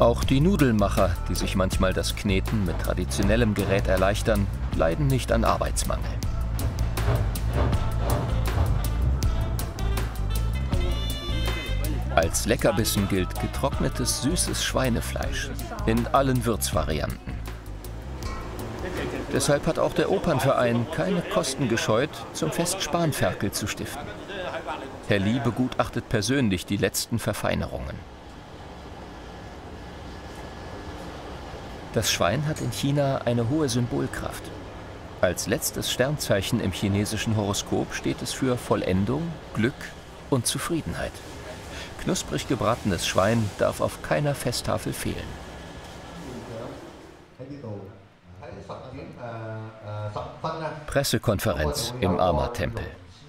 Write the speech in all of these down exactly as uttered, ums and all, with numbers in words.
Auch die Nudelmacher, die sich manchmal das Kneten mit traditionellem Gerät erleichtern, leiden nicht an Arbeitsmangel. Als Leckerbissen gilt getrocknetes, süßes Schweinefleisch in allen Würzvarianten. Deshalb hat auch der Opernverein keine Kosten gescheut, zum Fest Spanferkel zu stiften. Herr Li begutachtet persönlich die letzten Verfeinerungen. Das Schwein hat in China eine hohe Symbolkraft. Als letztes Sternzeichen im chinesischen Horoskop steht es für Vollendung, Glück und Zufriedenheit. Knusprig gebratenes Schwein darf auf keiner Festtafel fehlen. Pressekonferenz im Ama-Tempel.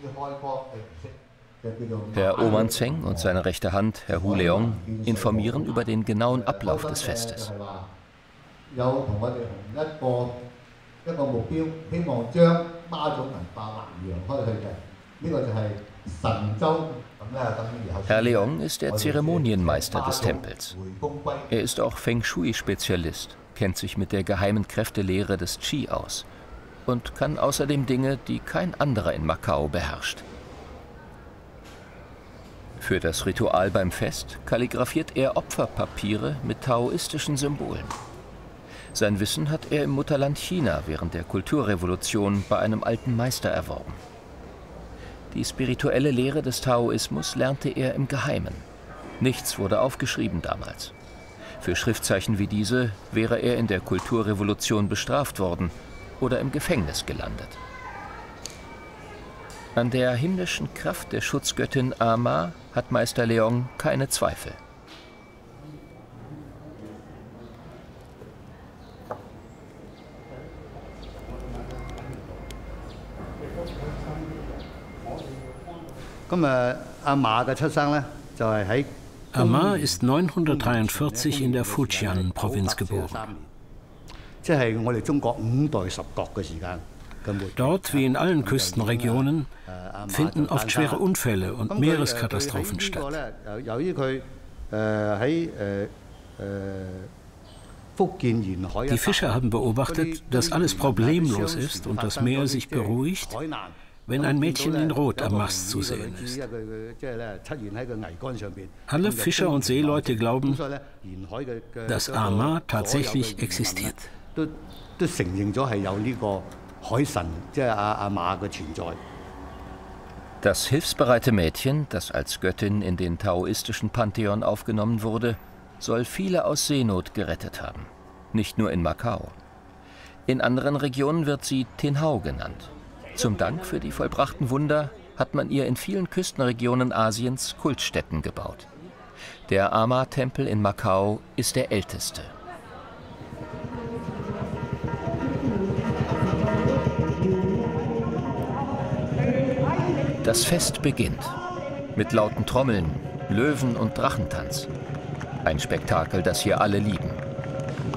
Herr Oman Zeng und seine rechte Hand, Herr Hu Leong, informieren über den genauen Ablauf des Festes. Herr Leong ist der Zeremonienmeister des Tempels. Er ist auch Feng Shui-Spezialist, kennt sich mit der geheimen Kräftelehre des Qi aus und kann außerdem Dinge, die kein anderer in Macau beherrscht. Für das Ritual beim Fest kalligrafiert er Opferpapiere mit taoistischen Symbolen. Sein Wissen hat er im Mutterland China während der Kulturrevolution bei einem alten Meister erworben. Die spirituelle Lehre des Taoismus lernte er im Geheimen. Nichts wurde aufgeschrieben damals. Für Schriftzeichen wie diese wäre er in der Kulturrevolution bestraft worden oder im Gefängnis gelandet. An der himmlischen Kraft der Schutzgöttin Ama hat Meister Leong keine Zweifel. Ama ist neunhundertdreiundvierzig in der Fujian-Provinz geboren. Dort, wie in allen Küstenregionen, finden oft schwere Unfälle und Meereskatastrophen statt. Die Fischer haben beobachtet, dass alles problemlos ist und das Meer sich beruhigt, wenn ein Mädchen in Rot am Mast zu sehen ist. Alle Fischer und Seeleute glauben, dass Ama tatsächlich existiert. Das hilfsbereite Mädchen, das als Göttin in den taoistischen Pantheon aufgenommen wurde, soll viele aus Seenot gerettet haben. Nicht nur in Macau. In anderen Regionen wird sie Tin Hau genannt. Zum Dank für die vollbrachten Wunder hat man ihr in vielen Küstenregionen Asiens Kultstätten gebaut. Der Ama-Tempel in Macau ist der älteste. Das Fest beginnt mit lauten Trommeln, Löwen und Drachentanz. Ein Spektakel, das hier alle lieben.